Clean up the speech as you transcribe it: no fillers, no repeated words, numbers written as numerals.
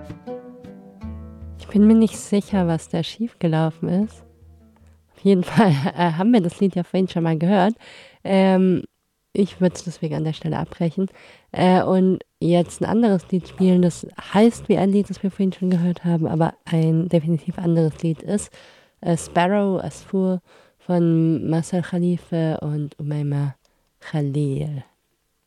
Ich bin mir nicht sicher, was da schiefgelaufen ist. Auf jeden Fall haben wir das Lied ja vorhin schon mal gehört. Ähm, Ich würde es deswegen an der Stelle abbrechen. Und jetzt ein anderes Lied spielen, das heißt wie ein Lied, das wir vorhin schon gehört haben, aber ein definitiv anderes Lied ist. Sparrow Asfur von Marcel Khalife und Umayma Khalil.